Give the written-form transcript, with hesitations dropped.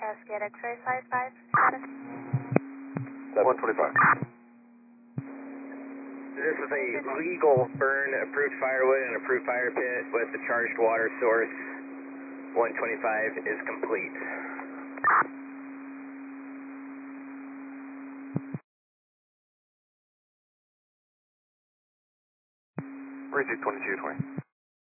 Cascade X-ray 55 status. 125. This is a legal burn, approved firewood and approved fire pit with the charged water source. 125 is complete. Reject 2220.